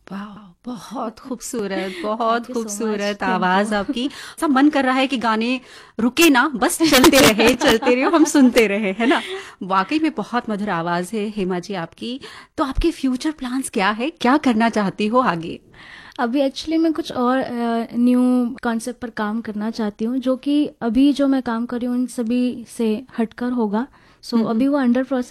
वाह, बहुत खूबसूरत, बहुत थैंक यू सो मच। खूबसूरत थैंक आवाज यू। आपकी। सब मन कर रहा है कि गाने रुके ना, बस चलते रहे, हम सुनते रहे, है ना? वाकई में बहुत मधुर आवाज है हेमा जी आपकी। तो आपके फ्यूचर प्लान्स क्या है, क्या करना चाहती हो आगे? अभी एक्चुअली मैं कुछ और न्यू कॉन्सेप्ट पर काम करना चाहती हूँ, जो कि अभी जो मैं काम कर रही हूँ उन सभी से हटकर होगा। सो अभी वो अंडर प्रोसेस